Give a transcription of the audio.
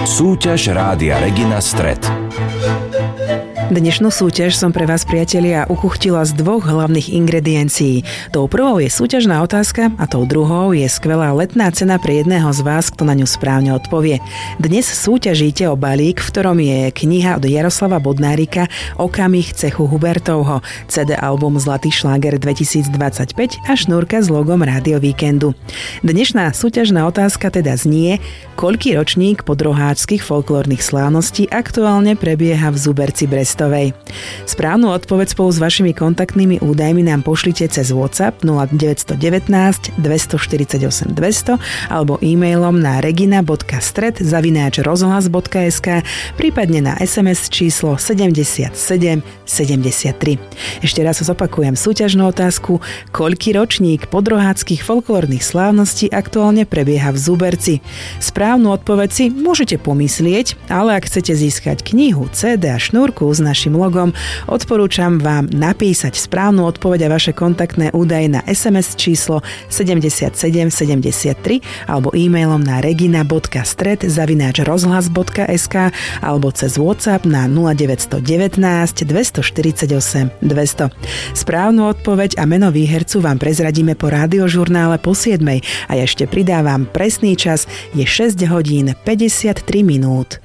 Súťaž Rádia Regina Stret. Dnešnú súťaž som pre vás, priatelia, ukuchtila z dvoch hlavných ingrediencií. Tou prvou je súťažná otázka a tou druhou je skvelá letná cena pre jedného z vás, kto na ňu správne odpovie. Dnes súťažíte o balík, v ktorom je kniha od Jaroslava Bodnárika Okamih cechu Hubertovho, CD album Zlatý šláger 2025 a šnúrka s logom Rádio Víkendu. Dnešná súťažná otázka teda znie, koľký ročník podroháčskych folklórnych slávností aktuálne prebieha v Zuberci Brestovej. Správnu odpoveď spolu s vašimi kontaktnými údajmi nám pošlite cez WhatsApp 0919 248 200 alebo e-mailom na regina.stret@rozhlas.sk, prípadne na SMS číslo 77 73. Ešte raz zopakujem súťažnú otázku, koľký ročník podroháckych folklórnych slávností aktuálne prebieha v Zuberci. Správnu odpoveď si môžete pomyslieť, ale ak chcete získať knihu, CD a šnúrku s našim logom, odporúčam vám napísať správnu odpoveď a vaše kontaktné údaje na SMS číslo 77 73 alebo e-mailom na regina.stret@rozhlas.sk alebo cez WhatsApp na 0919 248 200. Správnu odpoveď a meno výhercu vám prezradíme po rádiožurnále po 7. A ešte pridávam presný čas, je 6 hodín 53 minút.